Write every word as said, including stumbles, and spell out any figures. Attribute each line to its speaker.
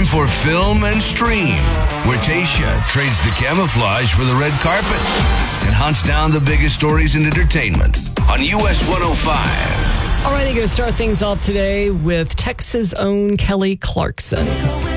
Speaker 1: time for Film and Stream, where Tayshia trades the camouflage for the red carpet and hunts down the biggest stories in entertainment on U S one oh five.
Speaker 2: All right, I'm going to start things off today with Texas' own Kelly Clarkson.